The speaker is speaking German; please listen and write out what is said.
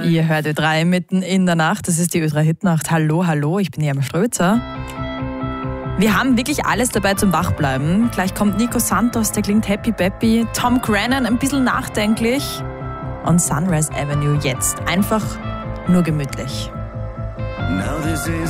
Ihr hört Ö3 mitten in der Nacht. Das ist die Ö3-Hitnacht. Hallo, ich bin Jan Strözer. Wir haben wirklich alles dabei zum Wachbleiben. Gleich kommt Nico Santos, der klingt happy peppy. Tom Grennan, ein bisschen nachdenklich. Und Sunrise Avenue jetzt einfach nur gemütlich.